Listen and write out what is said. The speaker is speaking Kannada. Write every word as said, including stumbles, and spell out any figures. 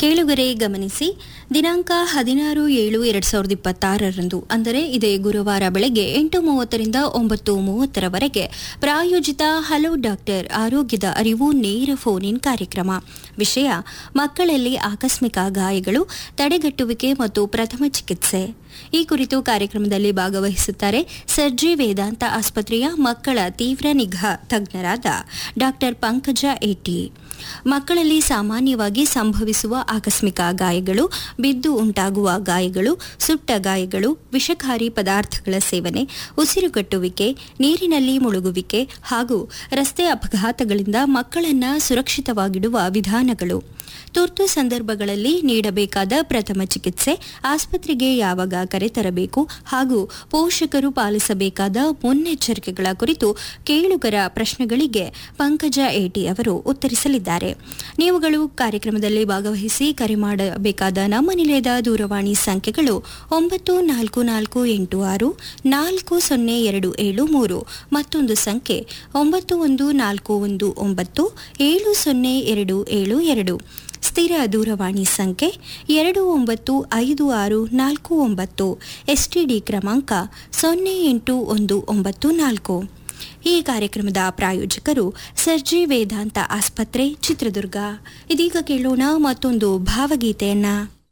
ಕೇಳುಗರೆ ಗಮನಿಸಿ, ದಿನಾಂಕ ಹದಿನಾರು ಏಳು ಎರಡು ಸಾವಿರದ ಇಪ್ಪತ್ತಾರರಂದು ಅಂದರೆ ಇದೇ ಗುರುವಾರ ಬೆಳಗ್ಗೆ ಎಂಟು ಮೂವತ್ತರಿಂದ ಒಂಬತ್ತು ಮೂವತ್ತರವರೆಗೆ ಪ್ರಾಯೋಜಿತ ಹಲೋ ಡಾಕ್ಟರ್ ಆರೋಗ್ಯದ ಅರಿವು ನೇರ ಫೋನ್ ಇನ್ ಕಾರ್ಯಕ್ರಮ. ವಿಷಯ ಮಕ್ಕಳಲ್ಲಿ ಆಕಸ್ಮಿಕ ಗಾಯಗಳು, ತಡೆಗಟ್ಟುವಿಕೆ ಮತ್ತು ಪ್ರಥಮ ಚಿಕಿತ್ಸೆ. ಈ ಕುರಿತು ಕಾರ್ಯಕ್ರಮದಲ್ಲಿ ಭಾಗವಹಿಸುತ್ತಾರೆ ಸರ್ಜಿ ವೇದಾಂತ ಆಸ್ಪತ್ರೆಯ ಮಕ್ಕಳ ತೀವ್ರ ನಿಗಾ ತಜ್ಞರಾದ ಡಾಕ್ಟರ್ ಪಂಕಜ ಏಟಿ. ಮಕ್ಕಳಲ್ಲಿ ಸಾಮಾನ್ಯವಾಗಿ ಸಂಭವಿಸುವ ಆಕಸ್ಮಿಕ ಗಾಯಗಳು, ಬಿದ್ದು ಉಂಟಾಗುವ ಗಾಯಗಳು, ಸುಟ್ಟ ಗಾಯಗಳು, ವಿಷಕಾರಿ ಪದಾರ್ಥಗಳ ಸೇವನೆ, ಉಸಿರುಗಟ್ಟುವಿಕೆ, ನೀರಿನಲ್ಲಿ ಮುಳುಗುವಿಕೆ ಹಾಗೂ ರಸ್ತೆ ಅಪಘಾತಗಳಿಂದ ಮಕ್ಕಳನ್ನು ಸುರಕ್ಷಿತವಾಗಿಡುವ ವಿಧಾನಗಳು, ತುರ್ತು ಸಂದರ್ಭಗಳಲ್ಲಿ ನೀಡಬೇಕಾದ ಪ್ರಥಮ ಚಿಕಿತ್ಸೆ, ಆಸ್ಪತ್ರೆಗೆ ಯಾವಾಗ ಕರೆತರಬೇಕು ಹಾಗೂ ಪೋಷಕರು ಪಾಲಿಸಬೇಕಾದ ಮುನ್ನೆಚ್ಚರಿಕೆಗಳ ಕುರಿತು ಕೇಳುಗರ ಪ್ರಶ್ನೆಗಳಿಗೆ ಪಂಕಜ ಏಟಿ ಅವರು ಉತ್ತರಿಸಲಿದ್ದಾರೆ. ನೀವುಗಳು ಕಾರ್ಯಕ್ರಮದಲ್ಲಿ ಭಾಗವಹಿಸಿ ಕರೆ ಮಾಡಬೇಕಾದ ನಮ್ಮ ನಿಲಯದ ದೂರವಾಣಿ ಸಂಖ್ಯೆಗಳು ಒಂಬತ್ತು ನಾಲ್ಕು ನಾಲ್ಕು ಎಂಟು ಆರು ನಾಲ್ಕು ಸೊನ್ನೆ ಎರಡು ಏಳು ಮೂರು, ಮತ್ತೊಂದು ಸಂಖ್ಯೆ ಒಂಬತ್ತು ಒಂದು ನಾಲ್ಕು ಒಂದು ಒಂಬತ್ತು ಏಳು ಸೊನ್ನೆ ಎರಡು ಏಳು ಎರಡು. ಸ್ಥಿರ ದೂರವಾಣಿ ಸಂಖ್ಯೆ ಎರಡು ಒಂಬತ್ತು ಐದು ಆರು ನಾಲ್ಕು ಒಂಬತ್ತು. ಎಸ್ಟಿಡಿ ಕ್ರಮಾಂಕ ಸೊನ್ನೆ ಎಂಟು ಒಂದು ಒಂಬತ್ತು ನಾಲ್ಕು. ಈ ಕಾರ್ಯಕ್ರಮದ ಪ್ರಾಯೋಜಕರು ಸರ್ಜಿ ವೇದಾಂತ ಆಸ್ಪತ್ರೆ, ಚಿತ್ರದುರ್ಗ. ಇದೀಗ ಕೇಳೋಣ ಮತ್ತೊಂದು ಭಾವಗೀತೆಯನ್ನ.